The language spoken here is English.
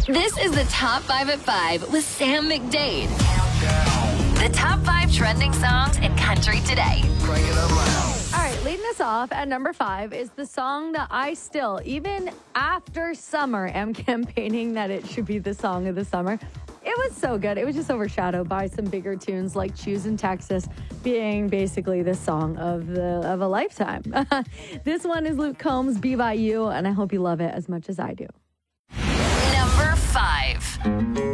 This is the Top 5 at 5 with Sam McDade. The top 5 trending songs in country today. All right, leading us off at number 5 is the song that I still, even after summer, am campaigning that it should be the song of the summer. It was so good. It was just overshadowed by some bigger tunes like Choose in Texas being basically the song of a lifetime. This one is Luke Combs, Be By You, and I hope you love it as much as I do. Number 5.